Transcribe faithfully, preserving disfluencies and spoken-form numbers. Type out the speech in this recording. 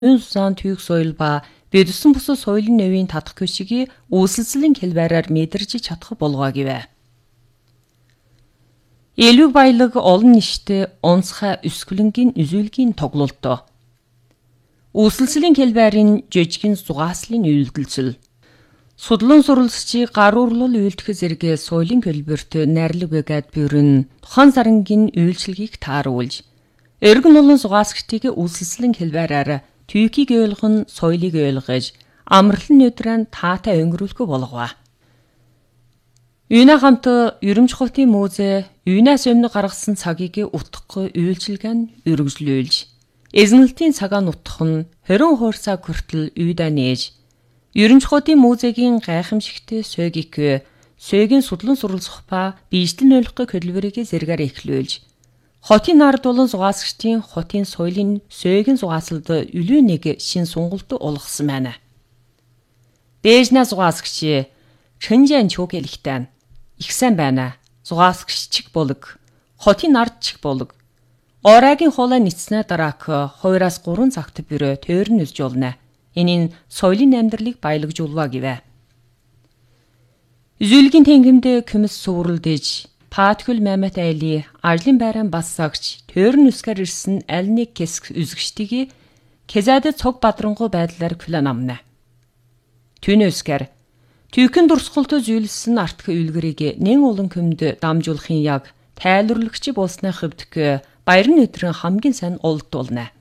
сан түйх соёл ба бэдсэн бус соёлын нэвийн татах көшгийг үүсэлцлийн хэлбэрээр мэдэрч чадах болгоо гэвэ. Элүү баялаг олон ништэй онцгой өсгөлөнгийн үзүүлгийн тоглолтоо. Үүсэлцлийн хэлбэрийн жижигэн зугааслын үйлдэлцэл. Судлан суралцчийг гар урлал үйлдэх зэрэг соёлын хэлбэрт найрлаг байгаад бүрэн тухайн сарангийн үйлчлэгийг тааруулж, эргэн олон зугаасгчдыг үүсэлцлийн хэлбэрээр түйхийг ойлгон соёлыг ойлгож, амралтын нүдрэн таатай өнгөрүүлэх болгоо. Юуна хамт Ерөмж хотын музей юунаас өмнө гаргасан цагийг утгахгүй үйлчилгээ нь үргэлжлүүлж, эзэнэлтийн цагаа нутгах нь хорин хуурсаа хүртэл үйдэ нээж, Ерөмж хотын музейгийн гайхамшигт сөөгик сөöгийн судлан суралцах ба биечлэн ойлгох хөдөлмөрийг зэрэгээр эхлүүлж, хотын ард болон зугаасгчдын хотын соёлын сөöгийн зугаасалд илүү нэг шин сонголт олгосон байна. Дээжнэ зугаасгч Чэнжэн чөгэлхтэн их сайн байна. Зугаасгччиг болог, хотын ардчиг болог. Ораагийн хоолой нийцснээ дараах хоёроос гурван цагт бүрөө тойрон үзж олно. Энэ нь соёлын амьдралыг баялагжуулва гэвэ. Үзүүлгийн тэнгэмд көмөс сууралдэж, Паткүл Мамат Айли ажлын байран бассагч тойрон үсгээр ирсэн аль нэг хэсэг үзэгчдийг Кезад цог бадрангуй байдлаар хүлээн амна. Түүнээсгээр түйхэн дурсгалт зүйлсэн артх үйлгэрийг нэн олон көмд дамжуулахын яг тайлбарлагч болсны хөвдөх баярын өдрийн хамгийн сайн олд болно.